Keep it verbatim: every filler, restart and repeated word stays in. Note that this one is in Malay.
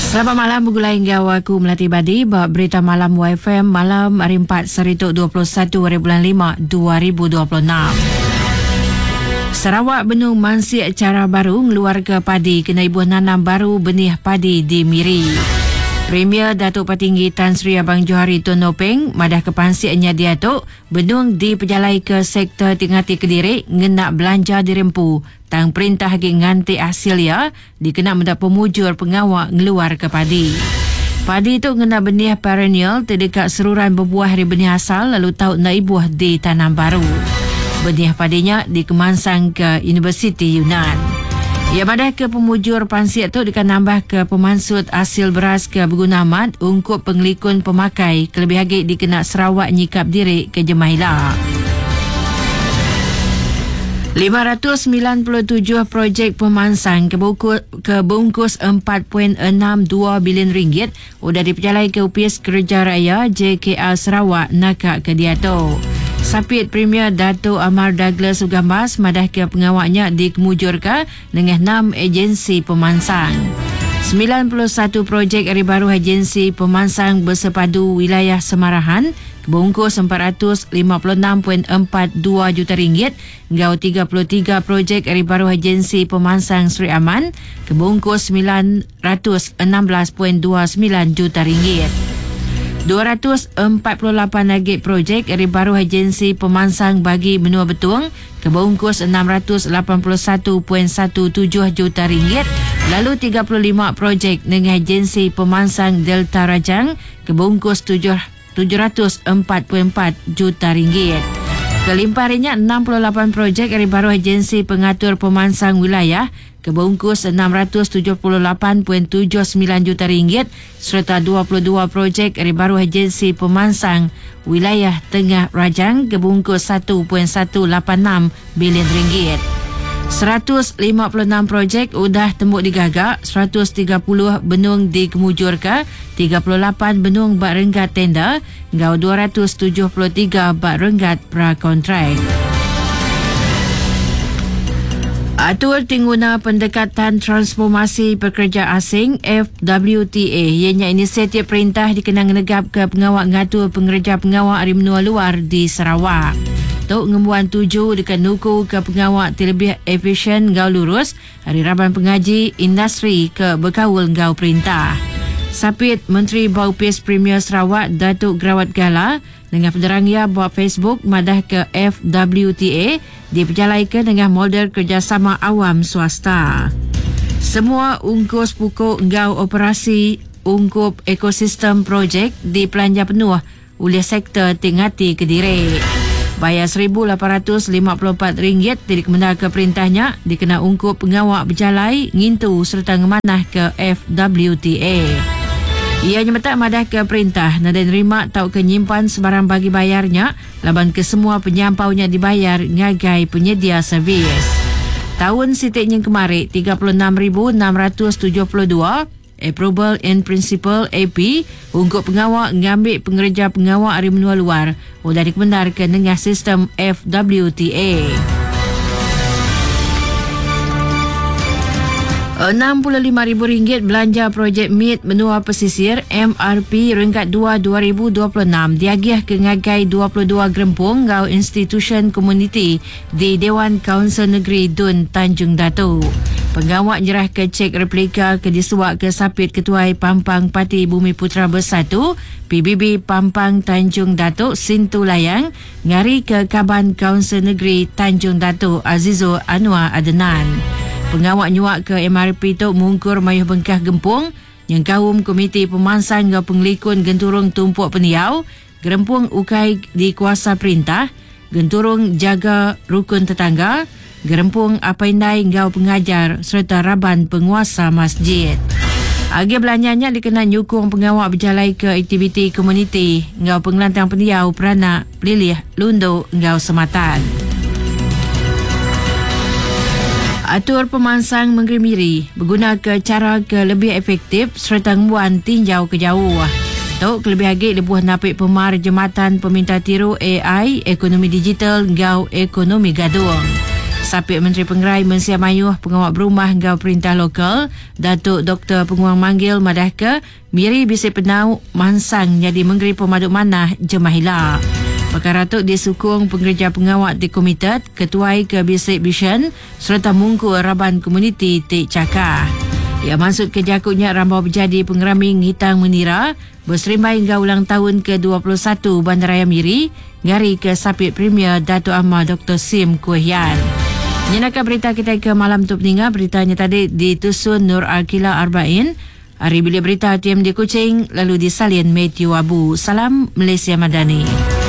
Selamat malam, bergulai hingga aku Melati Badi. Berita malam Y F M malam hari empat Serituk dua puluh satu hari bulan lima dua ribu dua puluh enam. Sarawak Benung Mansik cara baru ngeluarga padi kena ibuh nanam baru benih padi di Miri. Premier Datuk Petinggi Tan Sri Abang Johari Tun Nopeng madah kepansiannya dia tu Benung diperjalai ke sektor Tingati Kediri ngenak belanja dirempu tang perintah hagi nganti hasil ya dikena mendak pemujur pengawak ngeluar ke padi. Padi itu ngena benih perennial terdekat seruran berbuah dari benih asal lalu tahu nak ibuah di tanam baru. Benih padinya dikemansang ke Universiti Yunan. Ia madah ke pemujur pansiat tu dekat nambah ke pemansut hasil beras ke berguna amat untuk pengelikun pemakai kelebih lagi dikena Sarawak nyikap diri ke Jemaila. lima ratus sembilan puluh tujuh projek pemansang kebungkus, kebungkus empat perpuluhan enam dua bilion ringgit sudah diperjalai ke Upis Kerja Raya J K R Sarawak nakak ke dia tu. Sapit Premier Dato' Amar Douglas Ugambas madah ke pengawaknya dikemujurkan dengan enam agensi pemansang. sembilan puluh satu projek hari baru agensi pemansang bersepadu wilayah Semarahan kebungkus empat ratus lima puluh enam perpuluhan empat dua juta ringgit. Ngau tiga puluh tiga projek hari baru agensi pemansang Sri Aman kebungkus sembilan ratus enam belas perpuluhan dua sembilan juta ringgit. dua ratus empat puluh lapan lagi projek hari baru agensi pemansang bagi benua betung kebungkus enam ratus lapan puluh satu perpuluhan satu tujuh juta ringgit. Lalu tiga puluh lima projek dengan agensi pemansang Delta Rajang kebungkus tujuh ratus empat puluh empat juta ringgit. Kelimpahnya enam puluh lapan projek hari baru agensi pengatur pemansang wilayah kebungkus enam ratus tujuh puluh lapan perpuluhan tujuh sembilan juta ringgit serta dua puluh dua projek hari baru agensi pemansang wilayah Tengah Rajang kebungkus satu perpuluhan satu lapan enam bilion ringgit. seratus lima puluh enam projek sudah tembuk digagak, seratus tiga puluh benung dikemujurkan, tiga puluh lapan benung bak renggat tender, ngau dua ratus tujuh puluh tiga bak renggat prakontrak. Atur tingguna pendekatan transformasi pekerja asing F W T A ianya inisiatif perintah dikenang negap ke pengawak ngatur pengerja pengawak dari menua luar di Sarawak. Tok ngembuan tuju dekat nuku ke pengawak terlebih efisien ngau lurus hari Raban Pengaji Industri ke berkawal ngau perintah. Sapit Menteri Baupis Premier Sarawak Datuk Grawat Gala dengan pederangnya buat Facebook madah ke F W T A diperjalaikan dengan model kerjasama awam swasta. Semua ungkus pukul ngau operasi ungkup ekosistem projek dipelanja penuh oleh sektor Tingati Kediri. Bayar seribu lapan ratus lima puluh empat ringgit dikemendah ke perintahnya dikena ungkup pengawak berjalai ngintu serta ngemanah ke F W T A. Ia nyemetak madah ke perintah nada nerima tau ke nyimpan sebarang bagi bayarnya laban ke semua penyampaunya dibayar ngagai penyedia servis. Tahun sitiknya kemarin tiga puluh enam ribu enam ratus tujuh puluh dua Approval in Principle A P untuk pengawak ngambil pengerja pengawak dari menua luar sudah dikebenarkan dengan sistem F W T A. enam puluh lima ribu ringgit belanja projek M I T Menua Pesisir M R P ringkat dua dua ribu dua puluh enam diagih ke ngagai dua puluh dua gerempung ngau institusi komuniti di Dewan Kaunsil Negeri Dun Tanjung Datuk. Pengawak nyerah ke cek replika ke disuak ke Sapit Ketuai Pampang Parti Bumi Putra Bersatu P B B Pampang Tanjung Datuk Sintu Layang ngari ke Kaban Kaunsil Negeri Tanjung Datuk Azizul Anwar Adnan. Pengawak nyuak ke M R P tu mungkur mayuh bengkah gempung yang kaum komiti pemansang ngau penglikun genturung tumpuk peniau gerempung ukai di kuasa perintah genturung jaga rukun tetangga gerempung apaindai ngau pengajar serta raban penguasa masjid. Agi belanjanya dikena nyukung pengawak berjalai ke aktiviti komuniti ngau pengelantang peniau peranak Lilih Lundo ngau Sematan. Atur pemansang menggemiri berguna ke cara ke lebih efektif serta ngembuan tinjau ke jauh. Tok kelebih lagi lebuh napik pemar jematan peminta tiru A I ekonomi digital ngau ekonomi gaduang. Sapit Menteri Pengerai Mensia Mayuh Pengawal Berumah Gau Perintah Lokal Datuk Doktor Penguang Manggil Madahka Miri Bisik Penau Mansang jadi Menggeri Pemaduk Manah Jemahila. Perkara tu disukung pengerja pengawat di Komited, Ketuai ke Bisik Bishan serta Mungku Raban Komuniti Tik Cakar. Ia maksud ke jakutnya rambau berjadi pengeraming hitang menira berserimbai hingga ulang tahun ke dua puluh satu Bandaraya Miri ngari ke Sapit Premier Datuk Ahmad Doktor Sim Kuhian. Nyenaka berita kita ke malam tu peningat. Beritanya tadi ditusun Nur Arkila Arba'in. Hari bila berita T M D Kuching lalu disalin Matthew Abu. Salam Malaysia Madani.